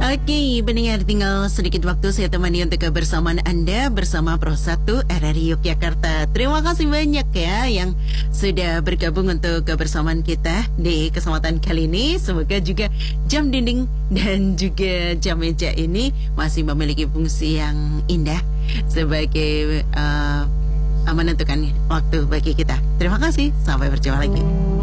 Oke, pendengar, tinggal sedikit waktu saya temani untuk kebersamaan Anda bersama Pro 1 RRI Yogyakarta. Terima kasih banyak ya yang sudah bergabung untuk kebersamaan kita di kesempatan kali ini. Semoga juga jam dinding dan juga jam meja ini masih memiliki fungsi yang indah sebagai menentukan waktu bagi kita. Terima kasih, sampai berjumpa lagi.